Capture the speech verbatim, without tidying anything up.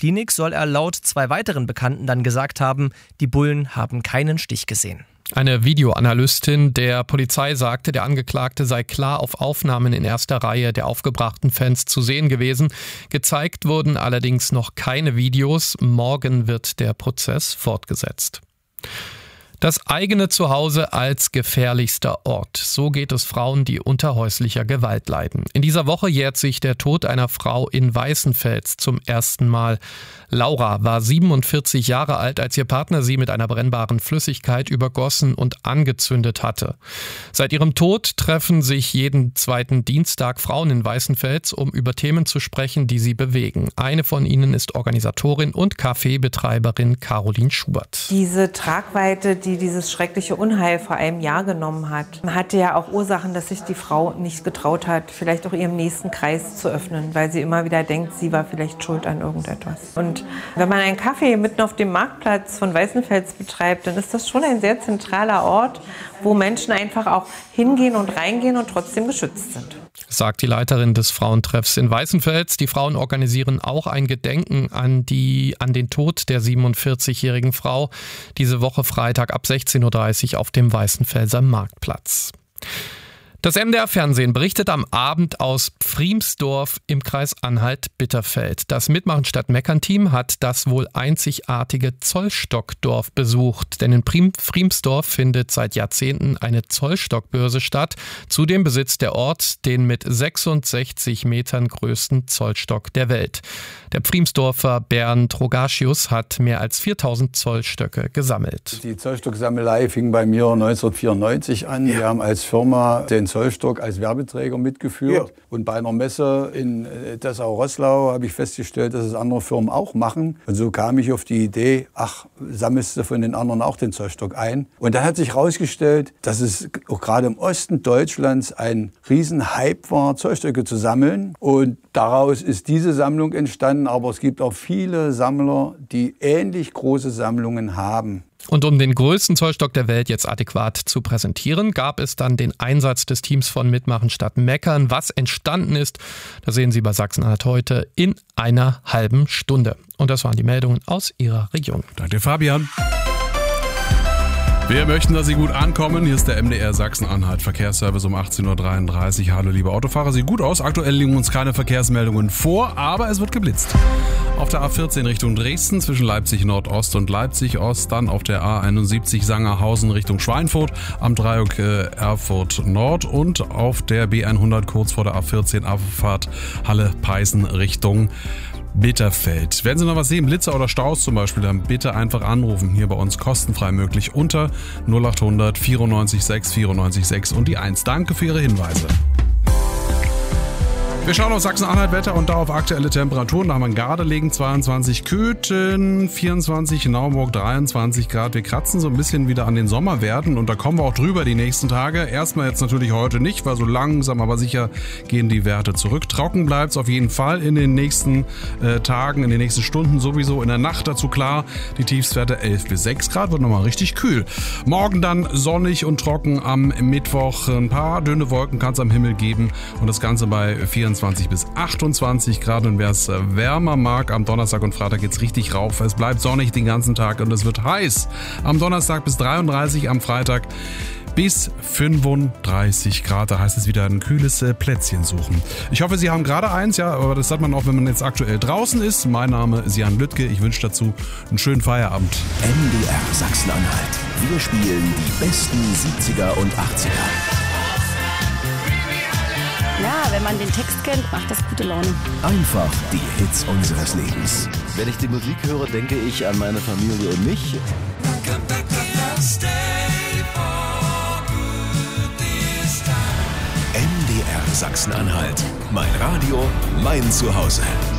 Klinik soll er laut zwei weiteren Bekannten dann gesagt haben, die Bullen haben keinen Stich gesehen. Eine Videoanalystin der Polizei sagte, der Angeklagte sei klar auf Aufnahmen in erster Reihe der aufgebrachten Fans zu sehen gewesen. Gezeigt wurden allerdings noch keine Videos. Morgen wird der Prozess fortgesetzt. Das eigene Zuhause als gefährlichster Ort. So geht es Frauen, die unter häuslicher Gewalt leiden. In dieser Woche jährt sich der Tod einer Frau in Weißenfels zum ersten Mal. Laura war siebenundvierzig Jahre alt, als ihr Partner sie mit einer brennbaren Flüssigkeit übergossen und angezündet hatte. Seit ihrem Tod treffen sich jeden zweiten Dienstag Frauen in Weißenfels, um über Themen zu sprechen, die sie bewegen. Eine von ihnen ist Organisatorin und Cafébetreiberin Caroline Schubert. Diese Tragweite, die dieses schreckliche Unheil vor einem Jahr genommen hat, hatte ja auch Ursachen, dass sich die Frau nicht getraut hat, vielleicht auch ihrem nächsten Kreis zu öffnen, weil sie immer wieder denkt, sie war vielleicht schuld an irgendetwas. Und wenn man einen Kaffee mitten auf dem Marktplatz von Weißenfels betreibt, dann ist das schon ein sehr zentraler Ort, wo Menschen einfach auch hingehen und reingehen und trotzdem geschützt sind. Sagt die Leiterin des Frauentreffs in Weißenfels. Die Frauen organisieren auch ein Gedenken an, die, an den Tod der siebenundvierzigjährigen Frau. Diese Woche Freitag ab sechzehn Uhr dreißig auf dem Weißenfelser Marktplatz. Das M D R-Fernsehen berichtet am Abend aus Pfriemsdorf im Kreis Anhalt-Bitterfeld. Das Mitmachen statt Meckern-Team hat das wohl einzigartige Zollstockdorf besucht. Denn in Pfriemsdorf findet seit Jahrzehnten eine Zollstockbörse statt. Zudem besitzt der Ort den mit sechsundsechzig Metern größten Zollstock der Welt. Der Pfriemsdorfer Bernd Rogasius hat mehr als viertausend Zollstöcke gesammelt. Die Zollstocksammelei fing bei mir neunzehnhundertvierundneunzig an. Ja. Wir haben als Firma den Zollstock als Werbeträger mitgeführt. Ja. Und bei einer Messe in Dessau-Roßlau habe ich festgestellt, dass es andere Firmen auch machen. Und so kam ich auf die Idee, ach, sammelst du von den anderen auch den Zollstock ein? Und dann hat sich herausgestellt, dass es auch gerade im Osten Deutschlands ein Riesenhype war, Zollstöcke zu sammeln. Und daraus ist diese Sammlung entstanden. Aber es gibt auch viele Sammler, die ähnlich große Sammlungen haben. Und um den größten Zollstock der Welt jetzt adäquat zu präsentieren, gab es dann den Einsatz des Teams von Mitmachen statt Meckern. Was entstanden ist, das sehen Sie bei Sachsen-Anhalt heute in einer halben Stunde. Und das waren die Meldungen aus Ihrer Region. Danke, Fabian. Wir möchten, dass Sie gut ankommen. Hier ist der M D R Sachsen-Anhalt Verkehrsservice um achtzehn Uhr dreiunddreißig. Hallo liebe Autofahrer, sieht gut aus. Aktuell liegen uns keine Verkehrsmeldungen vor, aber es wird geblitzt. Auf der A vierzehn Richtung Dresden zwischen Leipzig Nordost und Leipzig Ost, dann auf der A einundsiebzig Sangerhausen Richtung Schweinfurt, am Dreieck Erfurt Nord und auf der B hundert kurz vor der A vierzehn Abfahrt Halle-Peißen Richtung Bitterfeld. Wenn Sie noch was sehen, Blitzer oder Staus zum Beispiel, dann bitte einfach anrufen. Hier bei uns kostenfrei möglich unter null acht hundert vierundneunzig sechs vierundneunzig sechs und die eins. Danke für Ihre Hinweise. Wir schauen auf Sachsen-Anhalt Wetter und da auf aktuelle Temperaturen. Da haben wir in Gardelegen zweiundzwanzig, Köthen vierundzwanzig, Naumburg dreiundzwanzig Grad. Wir kratzen so ein bisschen wieder an den Sommerwerten und da kommen wir auch drüber die nächsten Tage. Erstmal jetzt natürlich heute nicht, weil so langsam aber sicher gehen die Werte zurück. Trocken bleibt es auf jeden Fall in den nächsten äh, Tagen, in den nächsten Stunden sowieso. In der Nacht dazu klar, die Tiefstwerte elf bis sechs Grad, wird nochmal richtig kühl. Morgen dann sonnig und trocken am Mittwoch. Ein paar dünne Wolken kann es am Himmel geben und das Ganze bei vierundzwanzig bis achtundzwanzig Grad. Und wer es wärmer mag, am Donnerstag und Freitag geht's richtig rauf. Es bleibt sonnig den ganzen Tag und es wird heiß. Am Donnerstag bis dreiunddreißig, am Freitag bis fünfunddreißig Grad. Da heißt es wieder ein kühles Plätzchen suchen. Ich hoffe, Sie haben gerade eins, ja, aber das hat man auch, wenn man jetzt aktuell draußen ist. Mein Name ist Jan Lüttke. Ich wünsche dazu einen schönen Feierabend. M D R Sachsen-Anhalt. Wir spielen die besten siebziger und achtziger. Ja, wenn man den Text kennt, macht das gute Laune. Einfach die Hits unseres Lebens. Wenn ich die Musik höre, denke ich an meine Familie und mich. M D R Sachsen-Anhalt. Mein Radio, mein Zuhause.